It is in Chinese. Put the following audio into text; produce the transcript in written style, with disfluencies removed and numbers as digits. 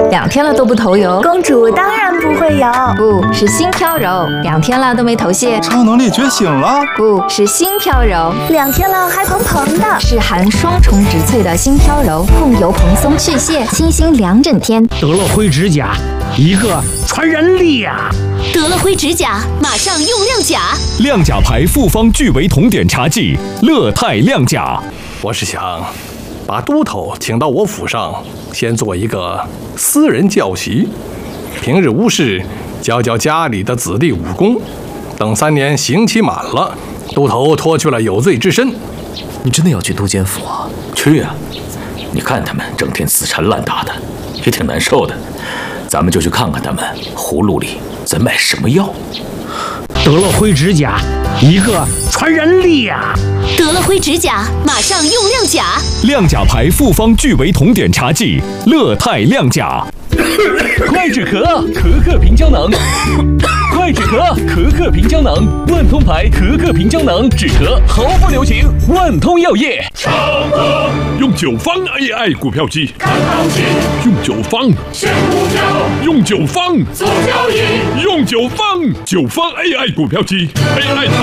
2天了都不头油。 公主当然不会有， 不是心飘柔，2天了都没头屑。 超能力觉醒了， 不是心飘柔 ，2天了还蓬蓬的， 是含双重植萃的心飘柔，控油蓬松去屑，清新2整天。 得了灰指甲，一个传染力啊！ 得了灰指甲，马上用亮甲。 亮甲牌复方聚维酮碘茶剂，乐泰亮甲。 我是想把都头请到我府上，先做一个私人教习，平日无事教家里的子弟武功。等3年刑期满了，都头脱去了有罪之身。 你真的要去都监府啊？去啊！你看他们整天死缠烂打的，也挺难受的。咱们就去看看他们葫芦里在卖什么药。 得了灰指甲，一个传染力啊！ 得了灰指甲，马上用亮甲。 亮甲牌复方聚维酮碘茶剂，乐泰亮甲。 快止咳，咳咳平胶囊。快止咳，咳咳平胶囊。万通牌咳咳平胶囊，止咳毫不留情。万通药业。 超哥，用9方 AI 股票机，看行情；用9方选股票，用9方做交易；用9方9方 AI 股票机 AI。